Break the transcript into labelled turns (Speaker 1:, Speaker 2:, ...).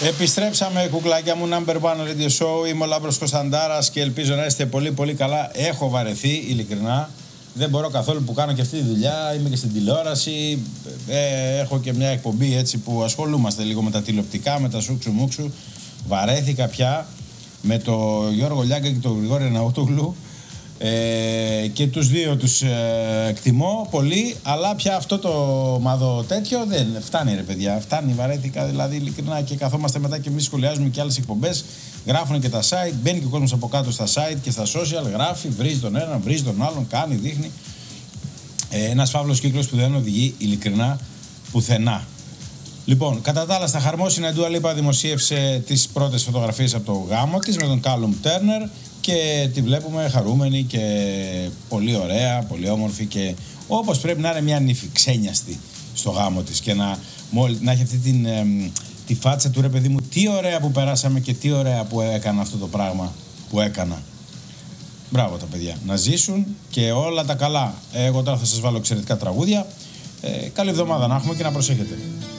Speaker 1: Επιστρέψαμε, κουκλάκια μου, number one radio show. Είμαι ο Λάμπρος Κωνσταντάρας και ελπίζω να είστε πολύ πολύ καλά. Έχω βαρεθεί, ειλικρινά. Δεν μπορώ καθόλου που κάνω και αυτή τη δουλειά. Είμαι και στην τηλεόραση. Έχω και μια εκπομπή έτσι που ασχολούμαστε λίγο με τα τηλεοπτικά, με τα σούξου μουξου. Βαρέθηκα πια με τον Γιώργο Λιάγκα και τον Γρηγόρη Ναούτογλου. Και τους δύο τους εκτιμώ πολύ, αλλά πια αυτό το μαδό τέτοιο δεν φτάνει, ρε παιδιά. Φτάνει, βαρέθηκα δηλαδή, ειλικρινά, και καθόμαστε μετά και εμείς σχολιάζουμε και άλλες εκπομπές. Γράφουν και τα site, μπαίνει και ο κόσμος από κάτω στα site και στα social, γράφει, βρίζει τον έναν, βρίζει τον άλλον, κάνει, δείχνει. Ένας φαύλος κύκλος που δεν οδηγεί ειλικρινά πουθενά. Λοιπόν, κατά τα άλλα, στα χαρμόσυνα η Dua Lipa δημοσίευσε τις πρώτες φωτογραφίες από το γάμο της με τον Callum Turner και τη βλέπουμε χαρούμενη και πολύ ωραία, πολύ όμορφη και όπως πρέπει να είναι μια νύφη, ξένιαστη στο γάμο της και να έχει αυτή τη φάτσα του, ρε παιδί μου, τι ωραία που περάσαμε και τι ωραία που έκανα αυτό το πράγμα που έκανα. Μπράβο τα παιδιά, να ζήσουν και όλα τα καλά. Εγώ τώρα θα σας βάλω εξαιρετικά τραγούδια. Καλή εβδομάδα να έχουμε και να προσέχετε.